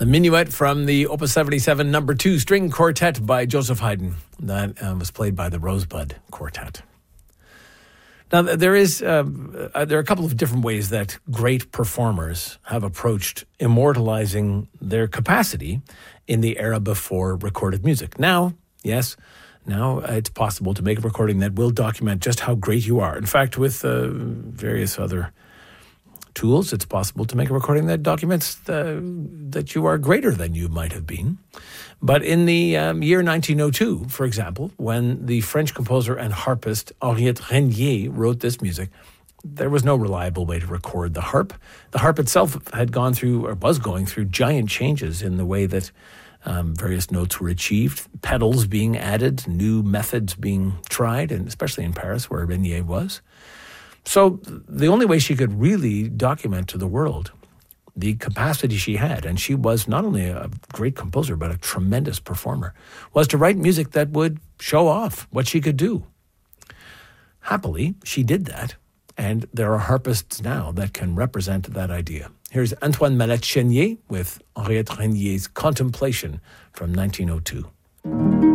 The Minuet from the Opus 77 number 2 string quartet by Joseph Haydn. That was played by the Rosebud Quartet. Now, there are a couple of different ways that great performers have approached immortalizing their capacity in the era before recorded music. Now it's possible to make a recording that will document just how great you are. In fact, with various other tools, it's possible to make a recording that documents that you are greater than you might have been. But in the year 1902, for example, when the French composer and harpist Henriette Renier wrote this music, there was no reliable way to record the harp. The harp itself was going through giant changes in the way that various notes were achieved, pedals being added, new methods being tried, and especially in Paris, where Renier was. So the only way she could really document to the world the capacity she had, and she was not only a great composer, but a tremendous performer, was to write music that would show off what she could do. Happily, she did that, and there are harpists now that can represent that idea. Here's Antoine Mallette-Chénier with Henriette Renier's Contemplation from 1902.